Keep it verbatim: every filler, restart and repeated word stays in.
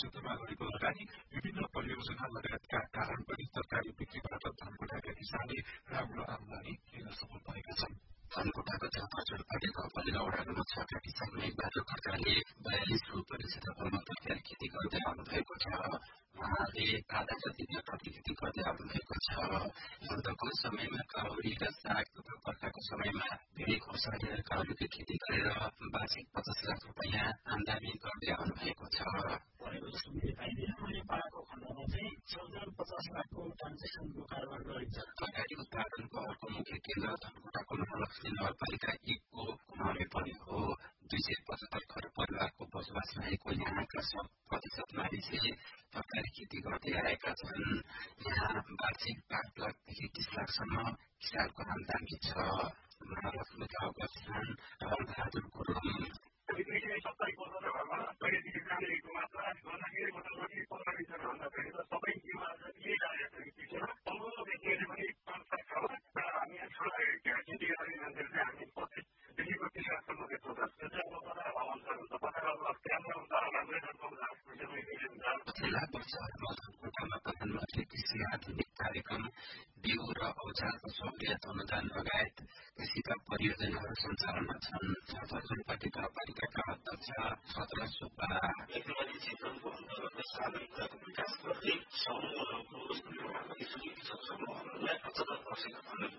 क्षेत्रमा गरेको लगानी विभिन्न परियोजना लगायतका कारण पनि तरकारी बिक्रीबाट धनकुटाका किसानले राम्रो आमदानी लिन सफल भएका छन्। धनकुटाको चौपचोट परेको पहिलो वडा नम्बर छका किसान मेघबहादुर खड्काले बयालिस रुपियाँ क्षेत्रफलमा तरकारी खेती गर्दै आउनुभएको छ। उहाँले आधा जति प्रति खेती गर्दै आउनुभएको छ। हिउँदको समयमा काउरी र साग तथा बर्खाको समयमा भिडी खोर्सानी र काउरीको खेती गरेर वार्षिक पचास लाख रुपियाँ आमदानी गर्दै आउनुभएको छ। परेको जस्तो मैले पाइदिएन। मैले पाएको खण्डमा चाहिँ चौध पचास लाखको ट्रान्जेक्सनको कारोबार गरिन्छ। तरकारी उत्पादनको अर्को मुख्य केन्द्र धनकुटाको महालक्ष्मी नगरपालिका एकको कुमामे पनि हो। दुई सय पचहत्तर घर परिवारको बसोबास रहेको यहाँका शत प्रतिशत मानिसले तरकारी खेती गर्दै आएका छन्। यहाँ वार्षिक पाँच लाखदेखि तीस लाखसम्म किसानको आमदानी छ। महालक्ष्मी गाउँका किसान बहादुर गुरुङ पछिल्ला वर्षहरूमा धनकुटामा प्रधानमन्त्री कृषि आधुनिक कार्यक्रम बिउ र औजारको सहुलियत अनुदान लगायत कृषिका परियोजनाहरू सञ्चालनमा छन्। छतरजुनपाटी गाउँपालिकाका अध्यक्ष सत्र सुब्बा क्षेत्रको अन्तर्गत सामाजिक विकास गर्दै समूहहरूको निर्माण गरिसकेको छ। समूहहरूलाई पचहत्तर वर्षका